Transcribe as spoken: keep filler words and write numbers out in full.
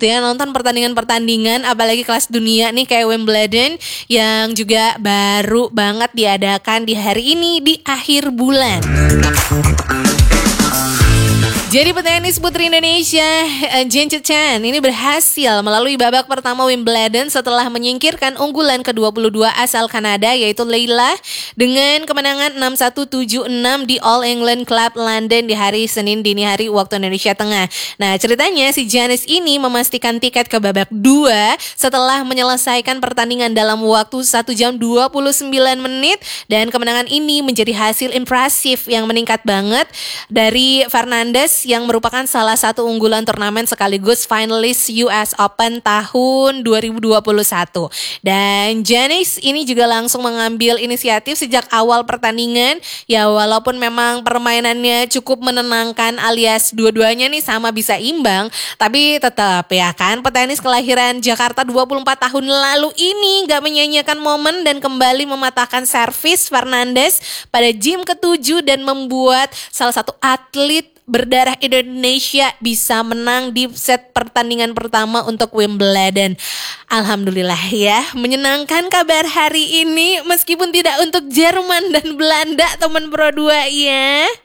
gitu ya nonton pertandingan-pertandingan apalagi kelas dunia nih kayak Wimbledon yang juga baru banget diadakan di hari ini di akhir bulan. Jadi petenis putri Indonesia Zheng Zhiqiang ini berhasil melalui babak pertama Wimbledon setelah menyingkirkan unggulan ke dua puluh dua asal Kanada yaitu Leila dengan kemenangan enam satu tujuh enam di All England Club London di hari Senin dini hari waktu Indonesia Tengah. Nah ceritanya si Giannis ini memastikan tiket ke babak dua setelah menyelesaikan pertandingan dalam waktu satu jam dua puluh sembilan menit dan kemenangan ini menjadi hasil impresif yang meningkat banget dari Fernandes yang merupakan salah satu unggulan turnamen sekaligus finalis U S Open tahun dua ribu dua puluh satu. Dan Giannis ini juga langsung mengambil inisiatif sejak awal pertandingan. Ya walaupun memang permainannya cukup menenangkan alias dua-duanya nih sama bisa imbang, tapi tetap ya kan petenis kelahiran Jakarta dua puluh empat tahun lalu ini gak menyanyiakan momen dan kembali mematahkan servis Fernandes pada game ketujuh dan membuat salah satu atlet berdarah Indonesia bisa menang di set pertandingan pertama untuk Wimbledon. Alhamdulillah ya, menyenangkan kabar hari ini meskipun tidak untuk Jerman dan Belanda teman Pro dua ya.